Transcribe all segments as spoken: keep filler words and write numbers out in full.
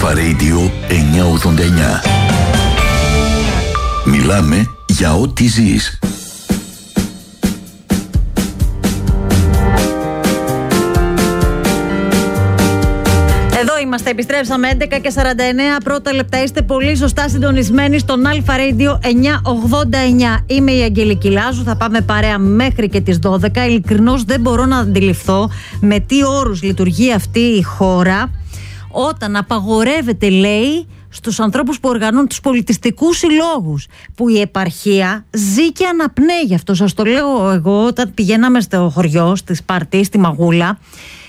Αλφα Radio εννιακόσια ογδόντα εννιά. Μιλάμε για ό,τι ζεις. Εδώ είμαστε, επιστρέψαμε έντεκα και σαράντα εννέα πρώτα λεπτά. Είστε πολύ σωστά συντονισμένοι στον Αλφα Radio εννιακόσια ογδόντα εννιά. Είμαι η Αγγελική Λάζου, θα πάμε παρέα μέχρι και τις δώδεκα. Ειλικρινώς δεν μπορώ να αντιληφθώ με τι όρους λειτουργεί αυτή η χώρα όταν απαγορεύεται, λέει, στους ανθρώπους που οργανώνουν τους πολιτιστικούς συλλόγους, που η επαρχία ζει και αναπνέει γι' αυτό. Σας το λέω εγώ όταν πηγαίναμε στο χωριό, στη Σπάρτη, στη Μαγούλα.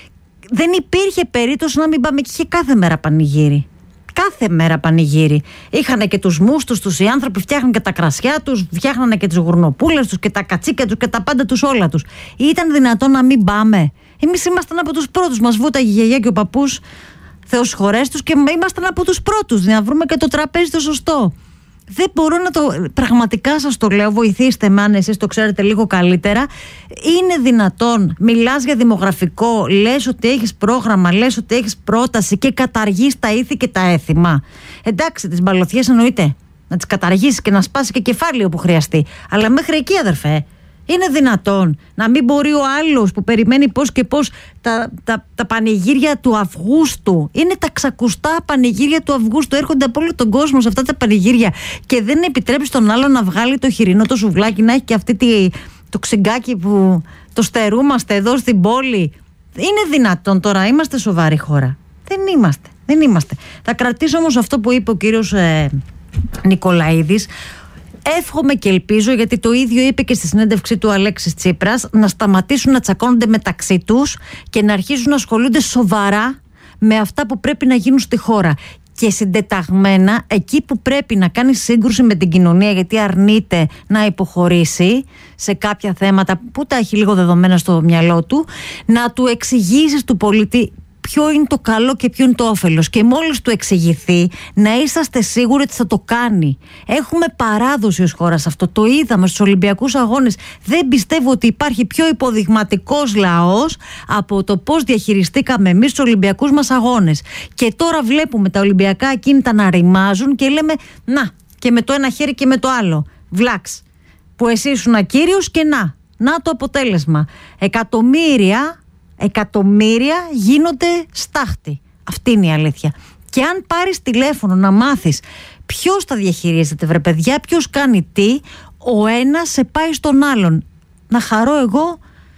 Δεν υπήρχε περίπτωση να μην πάμε, και είχε κάθε μέρα πανηγύρι. Κάθε μέρα πανηγύρι. Είχαν και τους μούστους τους οι άνθρωποι, φτιάχναν και τα κρασιά τους, φτιάχναν και τις γουρνοπούλες τους και τα κατσίκια τους και τα πάντα τους, όλα τους. Ήταν δυνατόν να μην πάμε? Εμείς ήμασταν από τους πρώτους. Μας βούταγε η γιαγιά και ο παππούς, Θεός χωρές τους, και ήμασταν από τους πρώτους να βρούμε και το τραπέζι το σωστό. Δεν μπορώ να το. Πραγματικά σας το λέω, βοηθήστε με αν εσείς το ξέρετε λίγο καλύτερα. Είναι δυνατόν, μιλάς για δημογραφικό, λες ότι έχεις πρόγραμμα, λες ότι έχεις πρόταση και καταργείς τα ήθη και τα έθιμα? Εντάξει, τις μπαλωθιές εννοείται να τις καταργήσεις και να σπάσει και κεφάλι όπου χρειαστεί. Αλλά μέχρι εκεί, αδερφέ. Είναι δυνατόν να μην μπορεί ο άλλος που περιμένει πώς και πώς τα, τα, τα πανηγύρια του Αυγούστου? Είναι τα ξακουστά πανηγύρια του Αυγούστου. Έρχονται από όλο τον κόσμο σε αυτά τα πανηγύρια και δεν επιτρέπει στον άλλο να βγάλει το χοιρινό, το σουβλάκι, να έχει και αυτή τη, το ξυγκάκι που το στερούμαστε εδώ στην πόλη. Είναι δυνατόν τώρα? Είμαστε σοβαρή χώρα? Δεν είμαστε. Δεν είμαστε. Θα κρατήσω όμως αυτό που είπε ο κύριος ε, Νικολαίδης. Εύχομαι και ελπίζω, γιατί το ίδιο είπε και στη συνέντευξή του Αλέξης Τσίπρας, να σταματήσουν να τσακώνονται μεταξύ τους και να αρχίσουν να ασχολούνται σοβαρά με αυτά που πρέπει να γίνουν στη χώρα. Και συντεταγμένα εκεί που πρέπει να κάνει σύγκρουση με την κοινωνία, γιατί αρνείται να υποχωρήσει σε κάποια θέματα που τα έχει λίγο δεδομένα στο μυαλό του, να του εξηγήσεις του πολίτη ποιο είναι το καλό και ποιο είναι το όφελος. Και μόλις του εξηγηθεί, να είσαστε σίγουροι ότι θα το κάνει. Έχουμε παράδοση ως χώρα σε αυτό. Το είδαμε στους Ολυμπιακούς Αγώνες. Δεν πιστεύω ότι υπάρχει πιο υποδειγματικός λαός από το πώς διαχειριστήκαμε εμείς τους Ολυμπιακούς μας Αγώνες. Και τώρα βλέπουμε τα Ολυμπιακά ακίνητα να ρημάζουν και λέμε, να, και με το ένα χέρι και με το άλλο. Βλάξ. Που εσύ ήσουν ακύριος και να. Να το αποτέλεσμα. Εκατομμύρια. Εκατομμύρια γίνονται στάχτη. Αυτή είναι η αλήθεια. Και αν πάρεις τηλέφωνο να μάθεις ποιος τα διαχειρίζεται, βρε παιδιά, ποιος κάνει τι, ο ένας σε πάει στον άλλον. Να χαρώ εγώ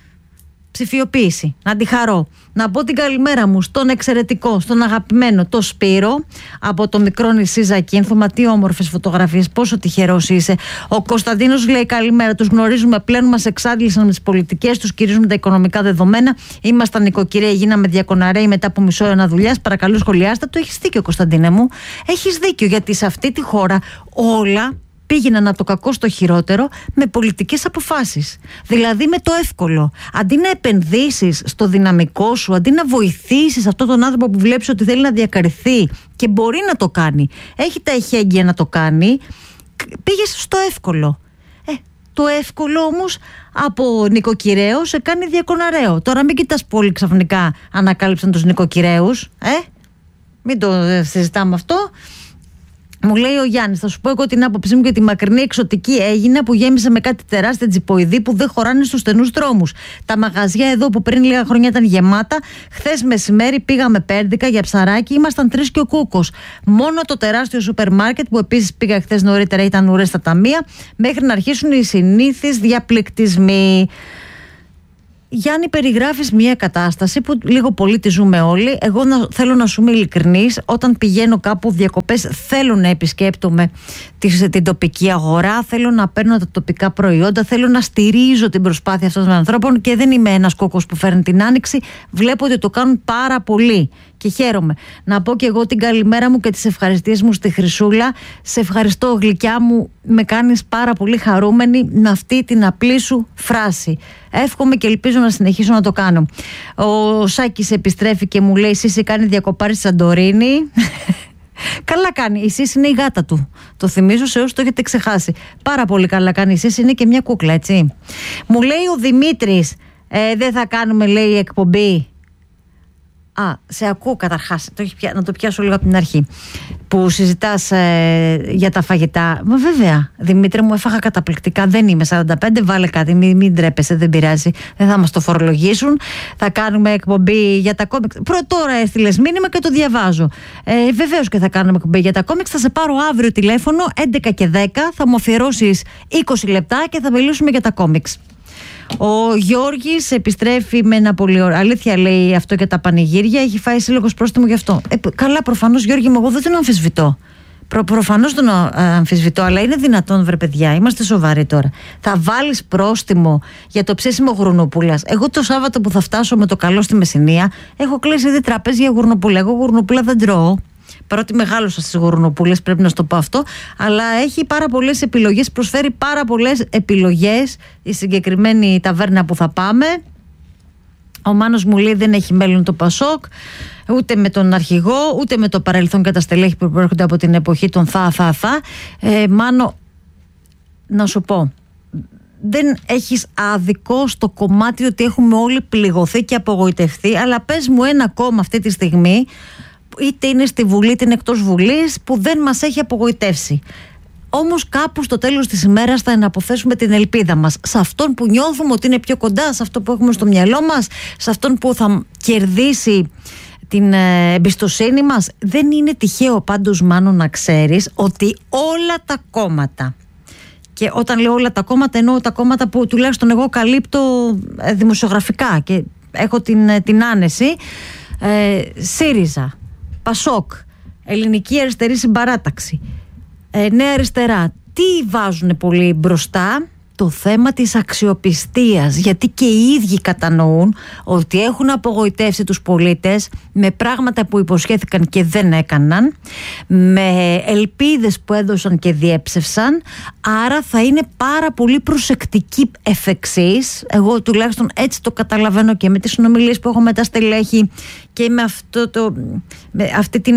ψηφιοποίηση, να τη χαρώ. Να πω την καλημέρα μου στον εξαιρετικό, στον αγαπημένο, το Σπύρο, από το μικρό νησί Ζακίνθωμα. Τι όμορφες φωτογραφίες, πόσο τυχερός είσαι. Ο Κωνσταντίνος λέει καλημέρα. Τους γνωρίζουμε πλέον, μας εξάντλησαν με τις πολιτικές, τους κυρίζουν τα οικονομικά δεδομένα. Ήμασταν νοικοκυρέοι, γίναμε διακοναρέοι μετά από μισό αιώνα δουλειάς. Παρακαλώ, σχολιάστε το. Έχεις δίκιο, Κωνσταντίνε μου. Έχεις δίκιο, γιατί σε αυτή τη χώρα όλα πήγαιναν από το κακό στο χειρότερο με πολιτικές αποφάσεις. Δηλαδή με το εύκολο. Αντί να επενδύσεις στο δυναμικό σου, αντί να βοηθήσεις αυτόν τον άνθρωπο που βλέπεις ότι θέλει να διακαρθεί και μπορεί να το κάνει, έχει τα εχέγγυα να το κάνει, πήγες στο εύκολο. Ε, το εύκολο όμως από νοικοκυρέο σε κάνει διακοναρέο. Τώρα μην κοιτάς πολύ ξαφνικά ανακάλυψαν τους νοικοκυρέους. Ε, μην το συζητάμε αυτό. Μου λέει ο Γιάννης, θα σου πω εγώ την άποψή μου για τη μακρινή εξωτική Αίγινα που γέμισε με κάτι τεράστια τζιποειδή που δεν χωράνε στους στενούς δρόμους. Τα μαγαζιά εδώ που πριν λίγα χρόνια ήταν γεμάτα, χθες μεσημέρι πήγαμε Πέρδικα για ψαράκι, ήμασταν τρεις και ο Κούκος. Μόνο το τεράστιο σούπερ μάρκετ που επίσης πήγα χθες νωρίτερα ήταν ουρές στα ταμεία, μέχρι να αρχίσουν οι συνήθεις διαπληκτισμοί. Γιάννη, περιγράφεις μια κατάσταση που λίγο πολύ τη ζούμε όλοι. Εγώ να, θέλω να σου είμαι ειλικρινής. Όταν πηγαίνω κάπου διακοπές, θέλω να επισκέπτομαι τη, την τοπική αγορά, θέλω να παίρνω τα τοπικά προϊόντα, θέλω να στηρίζω την προσπάθεια αυτών των ανθρώπων και δεν είμαι ένας κόκκος που φέρνει την άνοιξη. Βλέπω ότι το κάνουν πάρα πολύ και χαίρομαι. Να πω και εγώ την καλημέρα μου και τις ευχαριστίες μου στη Χρυσούλα. Σε ευχαριστώ, γλυκιά μου, με κάνεις πάρα πολύ χαρούμενη με αυτή την απλή σου φράση. Εύχομαι και ελπίζω να συνεχίσω να το κάνω. Ο Σάκης επιστρέφει και μου λέει: η Σύση κάνει διακοπάρι στη Σαντορίνη. Καλά κάνει. Η Σύση είναι η γάτα του. Το θυμίζω σε όσους το έχετε ξεχάσει. Πάρα πολύ καλά κάνει. Η Σύση είναι και μια κούκλα, έτσι. Μου λέει ο Δημήτρης: ε, δεν θα κάνουμε, λέει, εκπομπή Α, σε ακούω καταρχάς, το έχει πια, να το πιάσω λίγο από την αρχή, που συζητάς ε, για τα φαγητά. Μα βέβαια, Δημήτρη μου, έφαγα καταπληκτικά. Δεν είμαι σαράντα πέντε, βάλε κάτι, μην, μην τρέπεσαι, δεν πειράζει. Δεν θα μας το φορολογήσουν. Θα κάνουμε εκπομπή για τα κόμιξ. Πρώτα τώρα έστειλες μήνυμα και το διαβάζω. Ε, βεβαίως και θα κάνουμε εκπομπή για τα κόμιξ. Θα σε πάρω αύριο τηλέφωνο έντεκα και δέκα, θα μου αφιερώσεις είκοσι λεπτά και θα μιλήσουμε για τα κόμιξ. Ο Γιώργης επιστρέφει με ένα πολύ ωραίο. Αλήθεια λέει αυτό για τα πανηγύρια. Έχει φάει σύλλογος πρόστιμο γι' αυτό. Ε, καλά, προφανώς, Γιώργη μου, εγώ δεν τον αμφισβητώ. Προ, προφανώς τον α, αμφισβητώ, αλλά είναι δυνατόν, βρε παιδιά, είμαστε σοβαροί τώρα. Θα βάλεις πρόστιμο για το ψήσιμο γουρνούπουλας? Εγώ το Σάββατο που θα φτάσω με το καλό στη Μεσσηνία, έχω κλείσει ήδη τραπέζι για γουρνούπουλα. Εγώ γουρνούπουλα δεν τρώω. Παρότι μεγάλωσα στις γουρνοπούλες, πρέπει να στο πω αυτό, αλλά έχει πάρα πολλές επιλογές, προσφέρει πάρα πολλές επιλογές η συγκεκριμένη ταβέρνα που θα πάμε. Ο Μάνος μου λέει δεν έχει μέλλον το Πασόκ, ούτε με τον αρχηγό, ούτε με το παρελθόν και τα στελέχη που προέρχονται από την εποχή των θα, θα, θα. Ε, Μάνο, να σου πω, δεν έχεις άδικο στο κομμάτι ότι έχουμε όλοι πληγωθεί και απογοητευτεί, αλλά πες μου ένα κόμμα αυτή τη στιγμή, είτε είναι στη Βουλή είτε είναι εκτός Βουλής, που δεν μας έχει απογοητεύσει. Όμως κάπου στο τέλος της ημέρας θα εναποθέσουμε την ελπίδα μας σε αυτόν που νιώθουμε ότι είναι πιο κοντά, σε αυτό που έχουμε στο μυαλό μας, σε αυτόν που θα κερδίσει την ε, εμπιστοσύνη μας. Δεν είναι τυχαίο πάντως, Μάνο, να ξέρεις ότι όλα τα κόμματα, και όταν λέω όλα τα κόμματα εννοώ τα κόμματα που τουλάχιστον εγώ καλύπτω ε, δημοσιογραφικά και έχω την, την άνεση, ε, ΣΥΡΙΖΑ, Πασόκ, Ελληνική Αριστερή Συμπαράταξη, ε, Νέα Αριστερά, τι βάζουν πολύ μπροστά? Το θέμα της αξιοπιστίας, γιατί και οι ίδιοι κατανοούν ότι έχουν απογοητεύσει τους πολίτες με πράγματα που υποσχέθηκαν και δεν έκαναν, με ελπίδες που έδωσαν και διέψευσαν, άρα θα είναι πάρα πολύ προσεκτικοί εφ' εξής. Εγώ τουλάχιστον έτσι το καταλαβαίνω και με τις συνομιλίες που έχω με τα στελέχη και με, αυτό το, με αυτή την...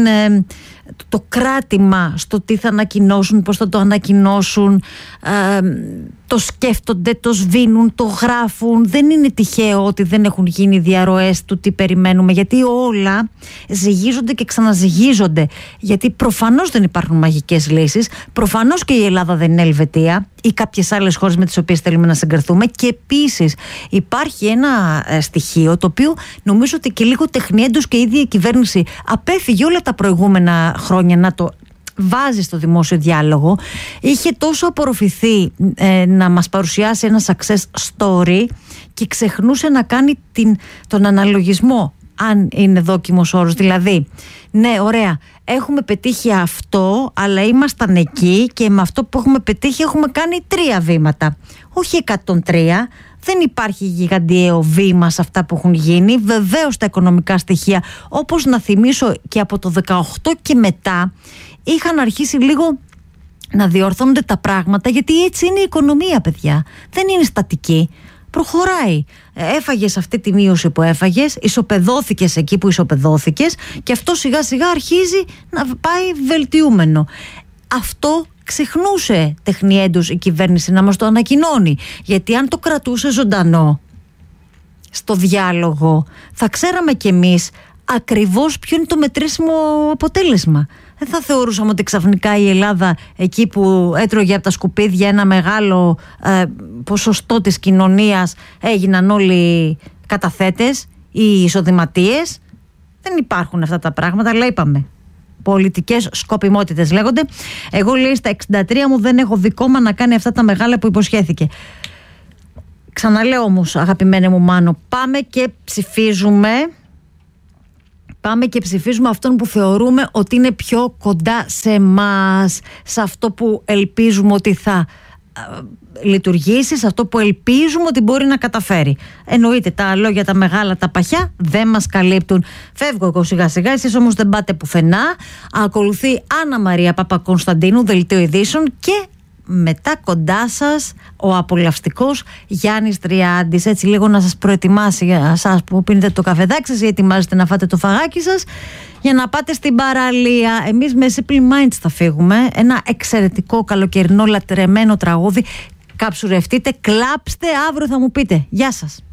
το κράτημα στο τι θα ανακοινώσουν, πώς θα το ανακοινώσουν, ε, το σκέφτονται, το σβήνουν, το γράφουν. Δεν είναι τυχαίο ότι δεν έχουν γίνει διαρροές του τι περιμένουμε, γιατί όλα ζυγίζονται και ξαναζυγίζονται, γιατί προφανώς δεν υπάρχουν μαγικές λύσεις, προφανώς και η Ελλάδα δεν είναι Ελβετία ή κάποιες άλλες χώρες με τις οποίες θέλουμε να συγκριθούμε, και επίσης υπάρχει ένα ε, στοιχείο το οποίο νομίζω ότι και λίγο τεχνιέντος και η ίδια η κυβέρνηση απέφυγε όλα τα προηγούμενα χρόνια να το βάζει στο δημόσιο διάλογο. Είχε τόσο απορροφηθεί ε, να μας παρουσιάσει ένα success story και ξεχνούσε να κάνει την, τον αναλογισμό, αν είναι δόκιμος όρος. Δηλαδή, ναι, ωραία, έχουμε πετύχει αυτό, αλλά ήμασταν εκεί και με αυτό που έχουμε πετύχει έχουμε κάνει τρία βήματα, όχι εκατόν τρία. Δεν υπάρχει γιγαντιαίο βήμα σε αυτά που έχουν γίνει. Βεβαίως τα οικονομικά στοιχεία, όπως να θυμίσω και από το δεκαοκτώ και μετά, είχαν αρχίσει λίγο να διορθώνονται τα πράγματα, γιατί έτσι είναι η οικονομία, παιδιά. Δεν είναι στατική. Προχωράει. Έφαγες αυτή τη μείωση που έφαγες, ισοπεδώθηκες εκεί που ισοπεδώθηκες, και αυτό σιγά σιγά αρχίζει να πάει βελτιούμενο. Αυτό ξεχνούσε τεχνιέντος η κυβέρνηση να μας το ανακοινώνει, γιατί αν το κρατούσε ζωντανό στο διάλογο, θα ξέραμε κι εμείς ακριβώς ποιο είναι το μετρήσιμο αποτέλεσμα. Δεν θα θεωρούσαμε ότι ξαφνικά η Ελλάδα, εκεί που έτρωγε από τα σκουπίδια ένα μεγάλο ε, ποσοστό της κοινωνίας, έγιναν όλοι καταθέτες ή εισοδηματίες. Δεν υπάρχουν αυτά τα πράγματα, αλλά είπαμε, πολιτικές σκοπιμότητες λέγονται. Εγώ, λέει, στα εξήντα τρία μου δεν έχω δει κόμμα να κάνει αυτά τα μεγάλα που υποσχέθηκε. Ξαναλέω όμως, αγαπημένε μου Μάνο, πάμε και ψηφίζουμε. Πάμε και ψηφίζουμε αυτόν που θεωρούμε ότι είναι πιο κοντά σε εμάς, σε αυτό που ελπίζουμε ότι θα λειτουργήσει, σε αυτό που ελπίζουμε ότι μπορεί να καταφέρει. Εννοείται, τα λόγια τα μεγάλα, τα παχιά δεν μας καλύπτουν. Φεύγω εγώ σιγά σιγά, εσείς όμως δεν πάτε πουθενά. Ακολουθεί Άννα Μαρία Παπακωνσταντίνου, δελτίο ειδήσεων, και μετά κοντά σας ο απολαυστικός Γιάννης Τριάντης. Έτσι λίγο να σας προετοιμάσει για εσάς που πίνετε το καφεδάκι σας ή ετοιμάζετε να φάτε το φαγάκι σας για να πάτε στην παραλία. Εμείς με Simple Minds θα φύγουμε. Ένα εξαιρετικό καλοκαιρινό λατρεμένο τραγούδι. Καψουρευτείτε, κλάψτε, αύριο θα μου πείτε. Γεια σας.